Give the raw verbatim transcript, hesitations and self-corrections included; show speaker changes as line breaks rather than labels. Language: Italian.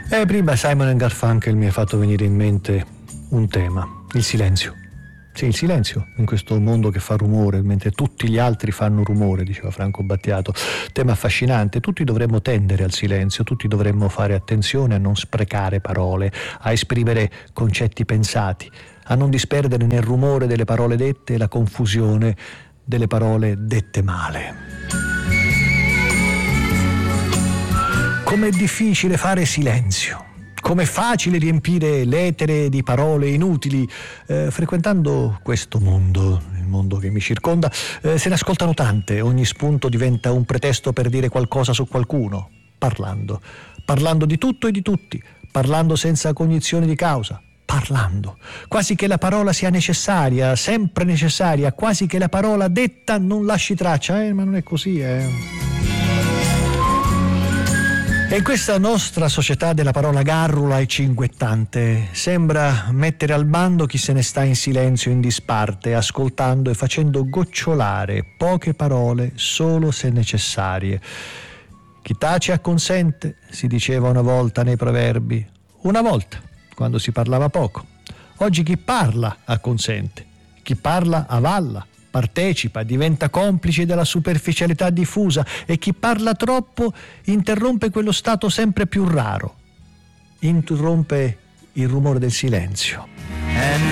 E prima Simon and Garfunkel mi ha fatto venire in mente un tema, il silenzio. Sì, il silenzio in questo mondo che fa rumore, mentre tutti gli altri fanno rumore, diceva Franco Battiato. Tema affascinante. Tutti dovremmo tendere al silenzio, tutti dovremmo fare attenzione a non sprecare parole, a esprimere concetti pensati, a non disperdere nel rumore delle parole dette la confusione delle parole dette male. Com'è difficile fare silenzio. Com'è facile riempire l'etere di parole inutili. Eh, frequentando questo mondo, il mondo che mi circonda, eh, se ne ascoltano tante, ogni spunto diventa un pretesto per dire qualcosa su qualcuno, parlando, parlando di tutto e di tutti, parlando senza cognizione di causa, parlando, quasi che la parola sia necessaria, sempre necessaria, quasi che la parola detta non lasci traccia, eh, ma non è così, eh. E in questa nostra società della parola garrula e cinguettante sembra mettere al bando chi se ne sta in silenzio in disparte, ascoltando e facendo gocciolare poche parole solo se necessarie. Chi tace acconsente, si diceva una volta nei proverbi, una volta, quando si parlava poco. Oggi chi parla acconsente, chi parla avalla, partecipa, diventa complice della superficialità diffusa e chi parla troppo interrompe quello stato sempre più raro, interrompe il rumore del silenzio.